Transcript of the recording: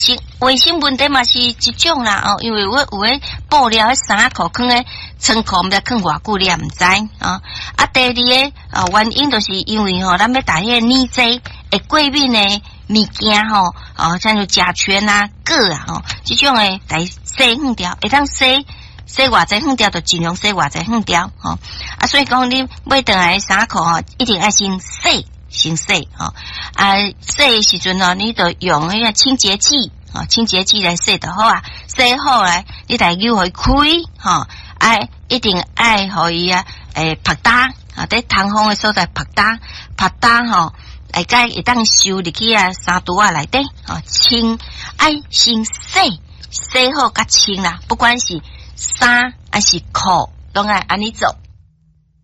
卫生问题嘛是一种啦哦，因为我有诶布料诶衫裤放诶仓库，毋知放偌久，你也毋知啊。啊，第二个原因就是因为咱要打迄个黏剂会过敏诶物件像就甲醛啊、铬啊这种诶来洗远掉，会当洗偌济远掉，就尽量洗偌济远掉所以讲你买倒来衫裤一定爱先洗。洗洗的时阵你就用那个清洁剂清洁剂来洗就好啊。洗好来，你来扭互伊开一定爱互伊拍打在通风的所在拍打会该会当收入去衫橱内底清爱先洗好甲清啦，不管是衫还是裤，拢爱安尼做。